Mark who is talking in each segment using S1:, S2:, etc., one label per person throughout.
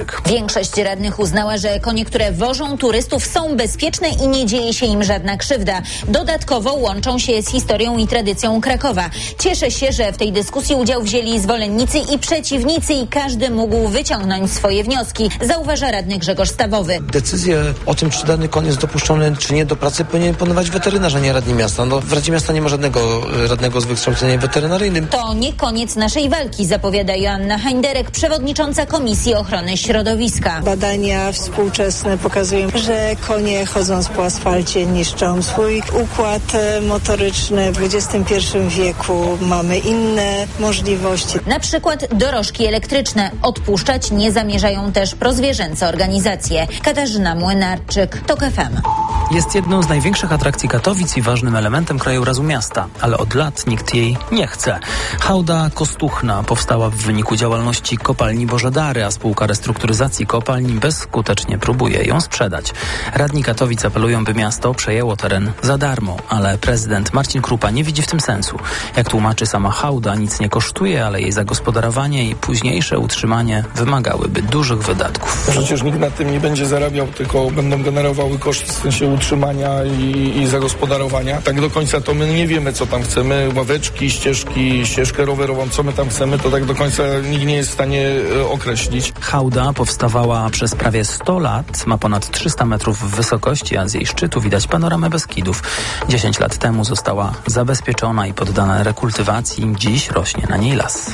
S1: Kowalczyk.
S2: Większość radnych uznała, że konie, które wożą turystów, są bezpieczne i nie dzieje się im żadna krzywda. Dodatkowo łączą się z historią i tradycją Krakowa. Cieszę się, że w tej dyskusji udział wzięli zwolennicy i przeciwnicy i każdy mógł wyciągnąć swoje wnioski, zauważa radny Grzegorz Stawowy.
S3: Decyzję o tym, czy dany koń jest dopuszczony, czy nie do pracy, powinien podejmować weterynarz, a nie radni miasta. W Radzie Miasta nie ma żadnego radnego z wykształceniem weterynaryjnym.
S2: To nie koniec naszej walki, zapowiada Joanna Heinderek, przewodnicząca Komisji Ochrony Środowiska.
S4: Badania współczesne pokazują, że konie chodząc po asfalcie niszczą swój układ motoryczny. W XXI wieku mamy inne możliwości.
S2: Na przykład dorożki elektryczne. Odpuszczać nie zamierzają też prozwierzęce organizacje. Katarzyna Młynarczyk, TOK FM.
S1: Jest jedną z największych atrakcji Katowic i ważnym elementem krajobrazu miasta, ale od lat nikt jej nie chce. Hałda Kostuchna powstała w wyniku działalności kopalni Boże Dary, a spółka restrukturyzacji kopalni bezskutecznie próbuje ją sprzedać. Radni Katowic apelują, by miasto przejęło teren za darmo, ale prezydent Marcin Krupa nie widzi w tym sensu. Jak tłumaczy sama hałda, nic nie kosztuje, ale jej zagospodarowanie i późniejsze utrzymanie wymagałyby dużych wydatków.
S5: Przecież nikt na tym nie będzie zarabiał, tylko będą generowały koszty w sensie utrzymania i zagospodarowania. Tak do końca to my nie wiemy, co tam chcemy. Ławeczki, ścieżkę rowerową, co my tam chcemy, to tak do końca nikt nie jest w stanie określić.
S1: Hałda powstawała przez prawie 100 lat, ma ponad 300 metrów wysokości, a z jej szczytu widać panoramę Beskidów. 10 lat temu została zabezpieczona i poddana rekultywacji. Dziś rośnie na niej las.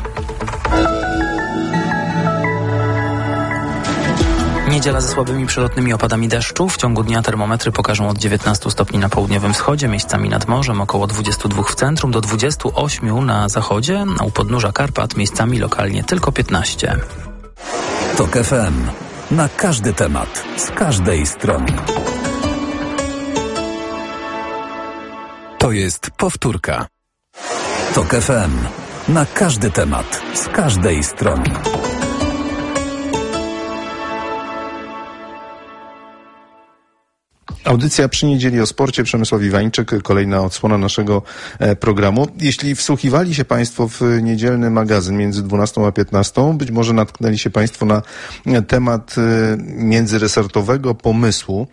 S1: Niedziela ze słabymi przelotnymi opadami deszczu. W ciągu dnia termometry pokażą od 19 stopni na południowym wschodzie, miejscami nad morzem, około 22 w centrum, do 28 na zachodzie, a u podnóża Karpat miejscami lokalnie tylko 15.
S6: TOK FM. Na każdy temat, z każdej strony. To jest powtórka. TOK FM. Na każdy temat, z każdej strony.
S7: Audycja przy niedzieli o sporcie, Przemysław Iwańczyk, kolejna odsłona naszego programu. Jeśli wsłuchiwali się Państwo w niedzielny magazyn między 12 a 15, być może natknęli się Państwo na temat międzyresortowego pomysłu,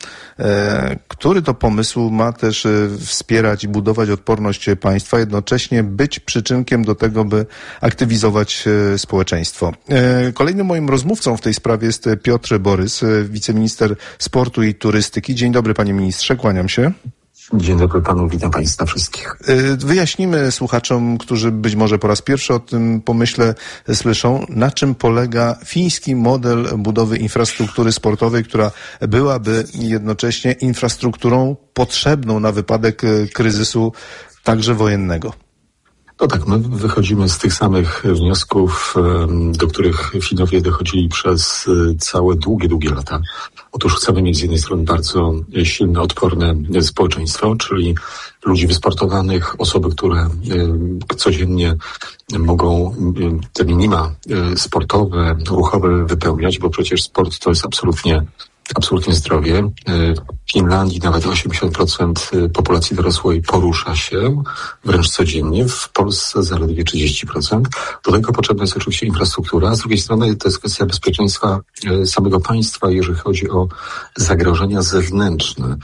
S7: który to pomysł ma też wspierać i budować odporność państwa, jednocześnie być przyczynkiem do tego, by aktywizować społeczeństwo. Kolejnym moim rozmówcą w tej sprawie jest Piotr Borys, wiceminister sportu i turystyki. Dzień dobry, panie ministrze, kłaniam się.
S8: Dzień dobry panu, witam państwa wszystkich.
S7: Wyjaśnimy słuchaczom, którzy być może po raz pierwszy o tym pomyśle słyszą, na czym polega fiński model budowy infrastruktury sportowej, która byłaby jednocześnie infrastrukturą potrzebną na wypadek kryzysu, także wojennego.
S8: No tak, my wychodzimy z tych samych wniosków, do których Finowie dochodzili przez całe długie lata. Otóż chcemy mieć z jednej strony bardzo silne, odporne społeczeństwo, czyli ludzi wysportowanych, osoby, które codziennie mogą te minima sportowe, ruchowe wypełniać, bo przecież sport to jest absolutnie zdrowie. W Finlandii nawet 80% populacji dorosłej porusza się wręcz codziennie, w Polsce zaledwie 30%. Do tego potrzebna jest oczywiście infrastruktura, a z drugiej strony to jest kwestia bezpieczeństwa samego państwa, jeżeli chodzi o zagrożenia zewnętrzne.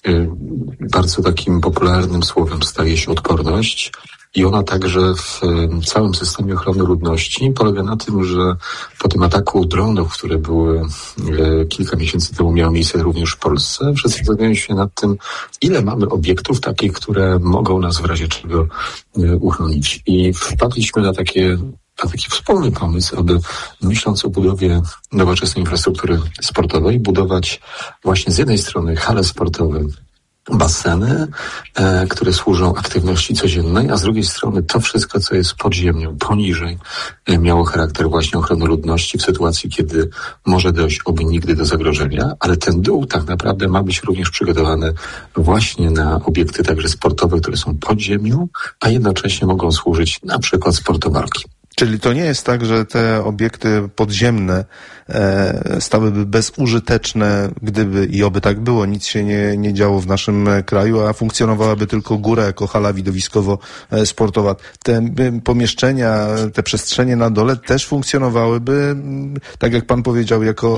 S8: Bardzo takim popularnym słowem staje się odporność. I ona także w całym systemie ochrony ludności polega na tym, że po tym ataku dronów, które były kilka miesięcy temu miały miejsce również w Polsce, wszyscy zastanawiają się nad tym, ile mamy obiektów takich, które mogą nas w razie czego uchronić. I wpadliśmy na taki wspólny pomysł, aby myśląc o budowie nowoczesnej infrastruktury sportowej, budować właśnie z jednej strony hale sportowe, baseny, które służą aktywności codziennej, a z drugiej strony to wszystko, co jest pod ziemią, poniżej, miało charakter właśnie ochrony ludności w sytuacji, kiedy może dojść oby nigdy do zagrożenia, ale ten dół tak naprawdę ma być również przygotowany właśnie na obiekty także sportowe, które są pod ziemią, a jednocześnie mogą służyć na przykład sportu walki.
S7: Czyli to nie jest tak, że te obiekty podziemne stałyby bezużyteczne, gdyby i oby tak było, nic się nie działo w naszym kraju, a funkcjonowałaby tylko góra jako hala widowiskowo-sportowa. Te pomieszczenia, te przestrzenie na dole też funkcjonowałyby, tak jak pan powiedział, jako